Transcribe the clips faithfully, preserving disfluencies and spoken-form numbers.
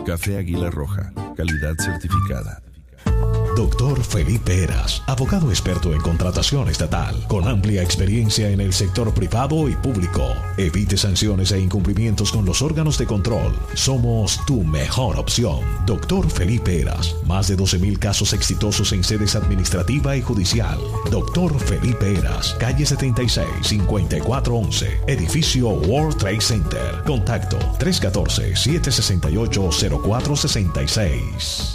Café Águila Roja, calidad certificada. Doctor Felipe Heras, abogado experto en contratación estatal, con amplia experiencia en el sector privado y público. Evite sanciones e incumplimientos con los órganos de control. Somos tu mejor opción. Doctor Felipe Heras, más de doce mil casos exitosos en sedes administrativa y judicial. Doctor Felipe Heras, calle setenta y seis, cincuenta y cuatro once, edificio World Trade Center. Contacto tres uno cuatro, siete seis ocho, cero cuatro seis seis.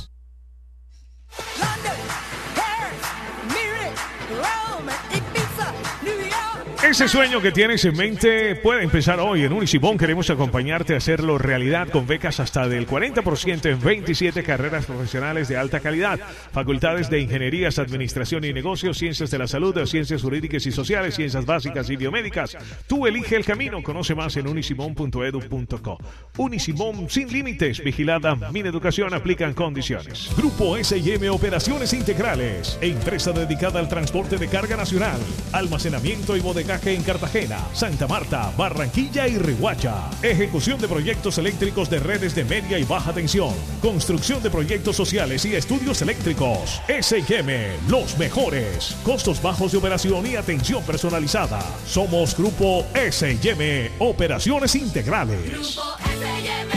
Ese sueño que tienes en mente puede empezar hoy. En Unisibón queremos acompañarte a hacerlo realidad con becas hasta del cuarenta por ciento en veintisiete carreras profesionales de alta calidad. Facultades de Ingenierías, Administración y Negocios, Ciencias de la Salud, Ciencias Jurídicas y Sociales, Ciencias Básicas y Biomédicas. Tú elige el camino. Conoce más en unisibón punto edu punto co. Unisibón, sin límites. Vigilada Mineducación. Aplican condiciones. Grupo S y M Operaciones Integrales. Empresa dedicada al transporte de carga nacional, almacenamiento y bodegaje en Cartagena, Santa Marta, Barranquilla y Riohacha. Ejecución de proyectos eléctricos de redes de media y baja tensión. Construcción de proyectos sociales y estudios eléctricos. S y M, los mejores. Costos bajos de operación y atención personalizada. Somos Grupo S y M Operaciones Integrales. Grupo S y M.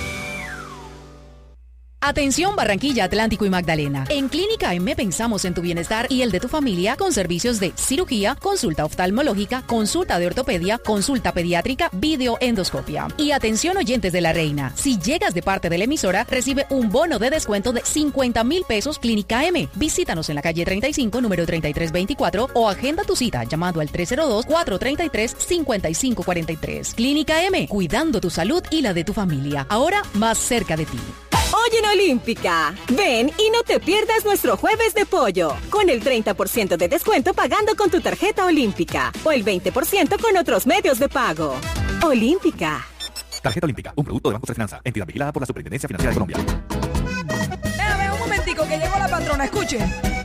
Atención Barranquilla, Atlántico y Magdalena. En Clínica M pensamos en tu bienestar y el de tu familia con servicios de cirugía, consulta oftalmológica, consulta de ortopedia, consulta pediátrica, videoendoscopia. Y atención oyentes de La Reina. Si llegas de parte de la emisora, recibe un bono de descuento de cincuenta mil pesos Clínica M. Visítanos en la calle treinta y cinco, número treinta y tres veinticuatro o agenda tu cita llamando al tres cero dos, cuatro tres tres, cinco cinco cuatro tres. Clínica M, cuidando tu salud y la de tu familia. Ahora más cerca de ti. Hoy en Olímpica, ven y no te pierdas nuestro jueves de pollo, con el treinta por ciento de descuento pagando con tu tarjeta Olímpica o el veinte por ciento con otros medios de pago. Olímpica. Tarjeta Olímpica, un producto de Banco de Finanza, entidad vigilada por la Superintendencia Financiera de Colombia. Déjame un momentico que llegó la patrona, escuchen.